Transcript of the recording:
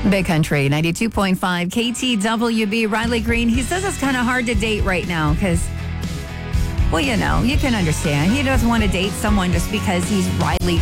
Big Country, 92.5 KTWB. Riley Green, he says it's kind of hard to date right now because, well, you know, you can understand. He doesn't want to date someone just because he's Riley